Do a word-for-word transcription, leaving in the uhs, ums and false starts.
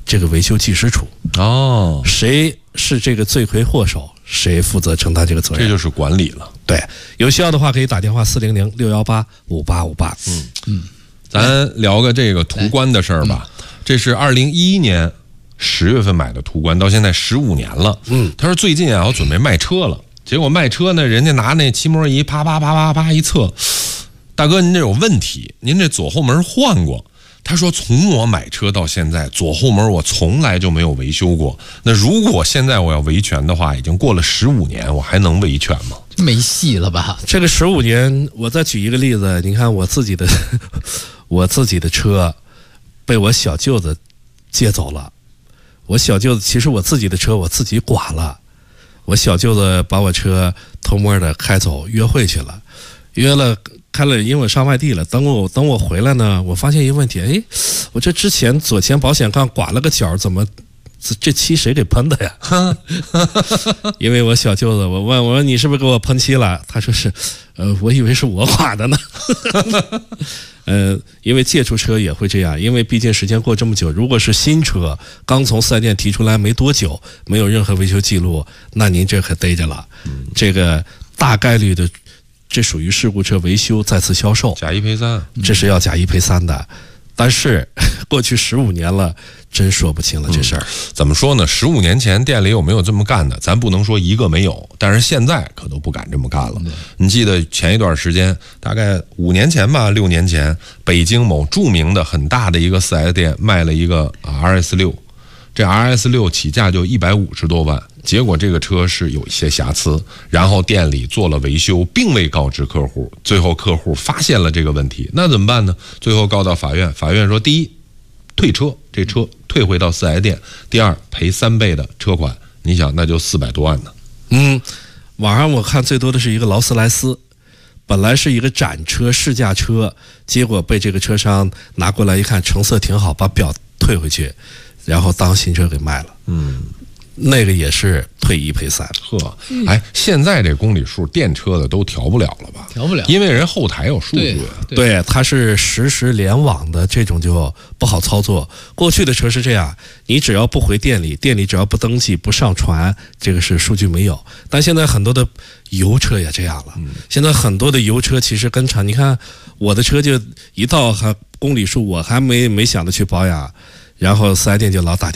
这个维修技师处。 哦， 谁是这个罪魁祸首，谁负责承担这个责任， 这就是管理了。 对，有需要的话可以打电话四零零六幺八五八五八。 嗯嗯，咱聊个这个途观的事儿吧。这是二零一一年十月份买的途观，到现在十五年了。嗯，他说最近啊，我准备卖车了，结果卖车呢，人家拿那漆膜仪啪啪啪啪啪一测，大哥您这有问题，您这左后门换过。他说从我买车到现在，左后门我从来就没有维修过。那如果现在我要维权的话，已经过了十五年，我还能维权吗？ 没戏了吧？ 这个十五年，我再举一个例子，你看我自己的我自己的车被我小舅子借走了。我小舅子其实我自己的车我自己剐了，我小舅子把我车偷摸的开走约会去了，约了开了，因为我上外地了。等我等我回来呢，我发现一个问题，哎，我这之前左前保险杠剐了个角，怎么这漆谁给喷的呀？因为我小舅子，我问我说你是不是给我喷漆了？他说是，呃，我以为是我剐的呢。呃，因为借出车也会这样，因为毕竟时间过这么久，如果是新车刚从四 S 店提出来没多久，没有任何维修记录，那您这可逮着了。这个大概率的，这属于事故车维修再次销售， 假一赔三， 这是要假一赔三的。但是过去十五年了，真说不清了这事儿、嗯。 怎么说呢？十五年前店里有没有这么干的？咱不能说一个没有，但是现在可都不敢这么干了。你记得前一段时间，大概五年前吧，六年前，北京某著名的很大的一个四 S 店卖了一个 R S 六，这 R S 六起价就一百五十多万。结果这个车是有一些瑕疵，然后店里做了维修，并未告知客户，最后客户发现了这个问题，那怎么办呢？最后告到法院，法院说：第一，退车，这车退回到四 S 店；第二，赔三倍的车款。你想，那就四百多万呢。 嗯，网上我看最多的是一个劳斯莱斯，本来是一个展车试驾车，结果被这个车商拿过来一看，成色挺好，把表退回去，然后当新车给卖了。嗯。那个也是退一赔三， 呵，哎，现在这公里数电车的都调不了了吧？ 调不了， 因为人后台有数据。 对， 对，它是实时联网的，这种就不好操作。过去的车是这样，你只要不回店里，店里只要不登记、不上传，这个是数据没有。但现在很多的油车也这样了，嗯、现在很多的油车其实跟厂，你看我的车就一到还公里数，我还没没想着去保养，然后四 S 店就老打电话。